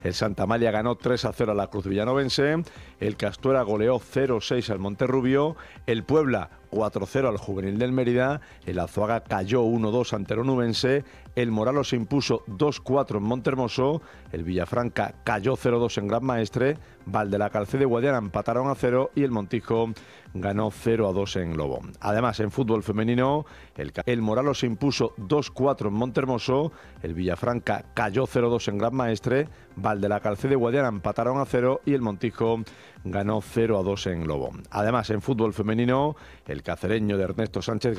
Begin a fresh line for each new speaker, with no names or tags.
El Santa Amalia ganó 3-0 a la Cruz Villanovense, el Castuera goleó 0-6 al Monterrubio, el Puebla 4-0 al Juvenil del Mérida, el Azuaga cayó 1-2 ante el Onubense, el Moralos se impuso 2-4 en Montermoso, el Villafranca cayó 0-2 en Gran Maestre, Valdelacalcede y Guadiana empataron a 0 y el Montijo ganó 0-2 en Lobo. Además, en fútbol femenino, el Moralos se impuso 2-4 en Montermoso, el Villafranca cayó 0-2 en Gran Maestre, Valdelacalcede y Guadiana empataron a 0 y el Montijo ganó 0-2 en Lobo. Además, en fútbol femenino, el cacereño de Ernesto Sánchez